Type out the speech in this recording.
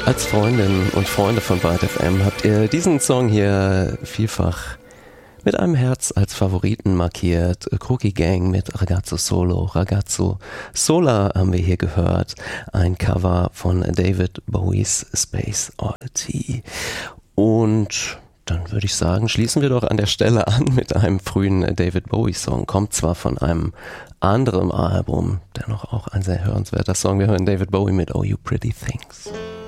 Als Freundinnen und Freunde von Byte FM habt ihr diesen Song hier vielfach mit einem Herz als Favoriten markiert. Crookie Gang mit Ragazzo Solo. Ragazzo Sola haben wir hier gehört. Ein Cover von David Bowies Space Oddity. Und dann würde ich sagen, schließen wir doch an der Stelle an mit einem frühen David Bowie-Song. Kommt zwar von einem anderen Album, dennoch auch ein sehr hörenswerter Song. Wir hören David Bowie mit Oh You Pretty Things.